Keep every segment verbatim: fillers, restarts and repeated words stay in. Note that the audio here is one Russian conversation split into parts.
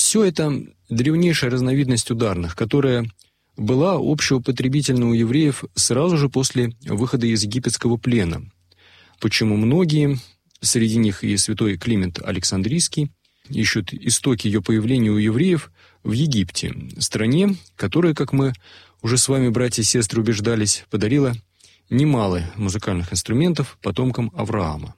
Все это древнейшая разновидность ударных, которая была общеупотребительна у евреев сразу же после выхода из египетского плена, почему многие, среди них и святой Климент Александрийский, ищут истоки ее появления у евреев в Египте, стране, которая, как мы уже с вами, братья и сестры, убеждались, подарила немало музыкальных инструментов потомкам Авраама.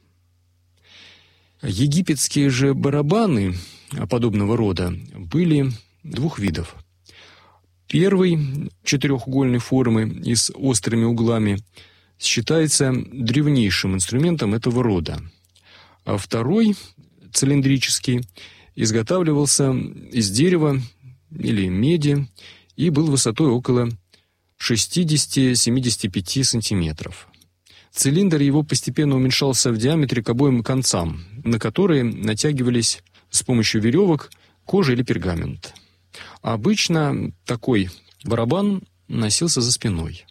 Египетские же барабаны подобного рода были двух видов. Первый, четырехугольной формы и с острыми углами, считается древнейшим инструментом этого рода, а второй, цилиндрический, изготавливался из дерева или меди и был высотой около шестьдесят-семьдесят пять сантиметров. Цилиндр его постепенно уменьшался в диаметре к обоим концам, на которые натягивались с помощью веревок кожа или пергамент. Обычно такой барабан носился за спиной.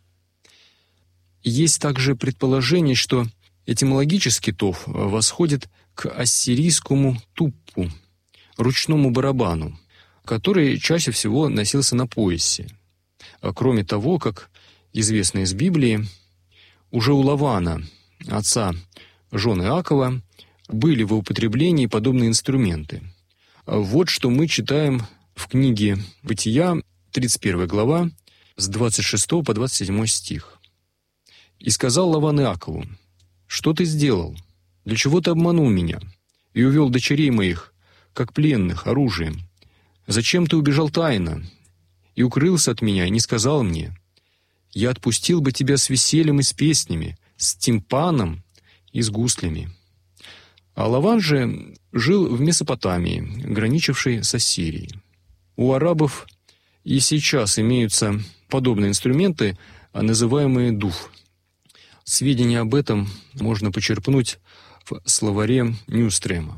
Есть также предположение, что этимологически тов восходит к ассирийскому туппу, ручному барабану, который чаще всего носился на поясе. А кроме того, как известно из Библии, уже у Лавана, отца жены Иакова, были в употреблении подобные инструменты. Вот что мы читаем в книге «Бытия», тридцать первая глава, с двадцать шестого по двадцать седьмой стих. «И сказал Лаван Иакову: что ты сделал? Для чего ты обманул меня и увел дочерей моих, как пленных, оружием? Зачем ты убежал тайно и укрылся от меня и не сказал мне? Я отпустил бы тебя с весельем и с песнями, с тимпаном и с гуслями». А Лаван же жил в Месопотамии, граничившей с Ассирией. У арабов и сейчас имеются подобные инструменты, называемые дуф. Сведения об этом можно почерпнуть в словаре Ньюстрема.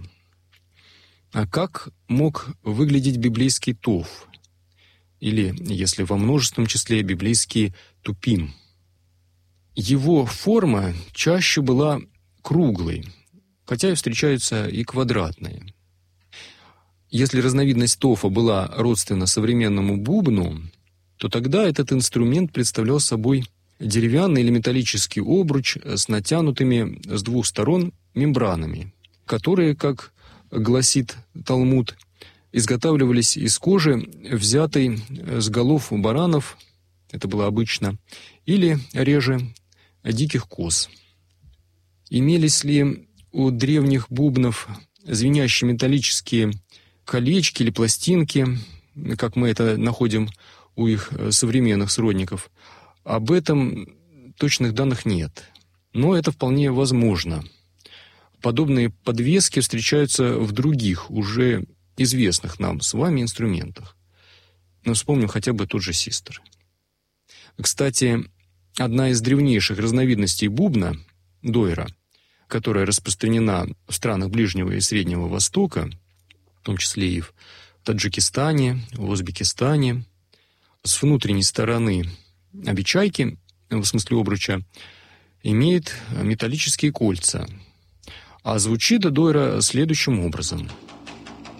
А как мог выглядеть библейский тов? Или, если во множественном числе, библейский тупим? Его форма чаще была круглой, хотя и встречаются и квадратные. Если разновидность тофа была родственна современному бубну, то тогда этот инструмент представлял собой деревянный или металлический обруч с натянутыми с двух сторон мембранами, которые, как гласит Талмуд, изготавливались из кожи, взятой с голов баранов, это было обычно, или, реже, диких коз. Имелись ли у древних бубнов звенящие металлические колечки или пластинки, как мы это находим у их современных сродников? Об этом точных данных нет, но это вполне возможно. Подобные подвески встречаются в других, уже известных нам с вами инструментах. Но вспомним хотя бы тот же систер. Кстати, одна из древнейших разновидностей бубна, дойра, которая распространена в странах Ближнего и Среднего Востока, в том числе и в Таджикистане, в Узбекистане, с внутренней стороны обечайки, в смысле обруча, имеет металлические кольца. А звучит дойра следующим образом –